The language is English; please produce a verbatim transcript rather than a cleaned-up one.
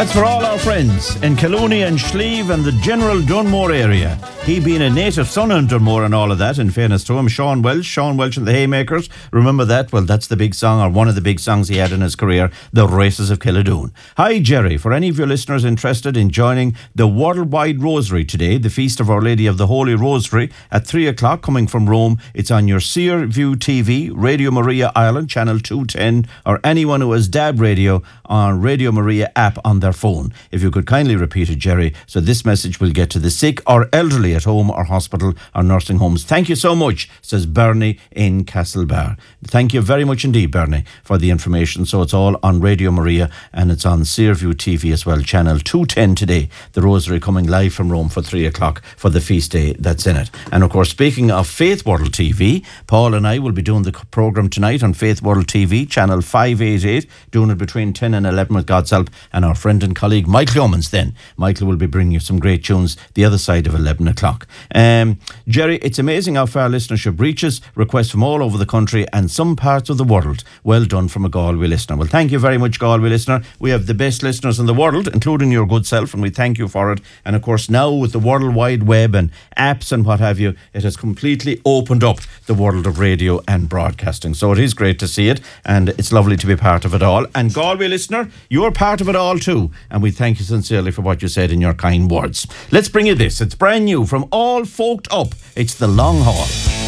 That's for all our friends in Killooney and Slieve and the general Dunmore area. He being a native son in Dunmore and all of that, in fairness to him. Sean Welsh, Sean Welsh and the Haymakers. Remember that? Well, that's the big song, or one of the big songs he had in his career, The Races of Killadoon. Hi, Jerry. For any of your listeners interested in joining the Worldwide Rosary today, the Feast of Our Lady of the Holy Rosary, at three o'clock, coming from Rome, it's on your Sear View T V, Radio Maria Ireland, channel two ten, or anyone who has D A B radio on Radio Maria app on their phone. If you could kindly repeat it, Jerry, so this message will get to the sick or elderly at home or hospital or nursing homes. Thank you so much, says Bernie in Castlebar. Thank you very much indeed, Bernie, for the information. So it's all on Radio Maria and it's on Searview T V as well, channel two ten today. The Rosary coming live from Rome for three o'clock for the feast day that's in it. And of course, speaking of Faith World T V, Paul and I will be doing the programme tonight on Faith World T V, channel five eighty-eight, doing it between ten and eleven with God's help, and our friend and colleague Michael Yeomans then. Michael will be bringing you some great tunes the other side of eleven o'clock. Um, Jerry, it's amazing how far listenership reaches, requests from all over the country and some parts of the world. Well done from a Galway listener. Well, thank you very much, Galway listener. We have the best listeners in the world, including your good self, and we thank you for it. And of course, now with the World Wide Web and apps and what have you, it has completely opened up the world of radio and broadcasting. So it is great to see it, and it's lovely to be part of it all. And Galway listener, you're part of it all too, and we thank you sincerely for what you said in your kind words. Let's bring you this. It's brand new from All Folked Up. It's The Long Haul.